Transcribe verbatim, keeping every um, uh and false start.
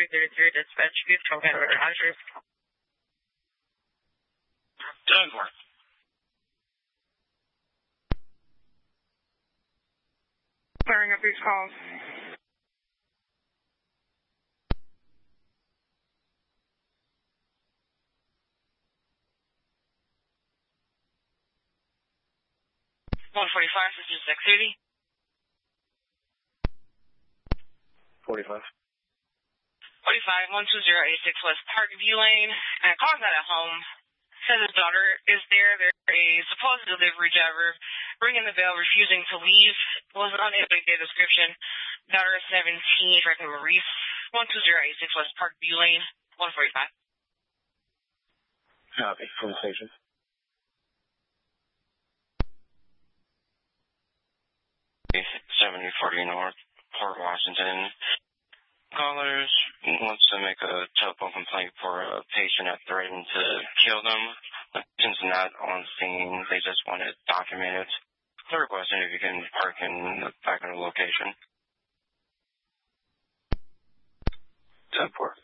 three thirty-three, dispatch, Buford, Canada, Rogers. Denver. Clearing up these calls. one forty-five, this is activity. forty-five. forty-five, one two zero eight six West Parkview Lane. And calls out at home. Says his daughter is there. There's a supposed delivery driver ringing the bell, refusing to leave. Was unable to get a description. Daughter is seventeen, Franklin Maurice. one two zero eight six West Parkview Lane. one forty-five. Copy. From the station. seventy forty North, Port Washington. Callers wants to make a telephone complaint for a patient that threatened to kill them. The patient's not on scene. They just want it documented. Third question, if you can park in the back of the location. ten four.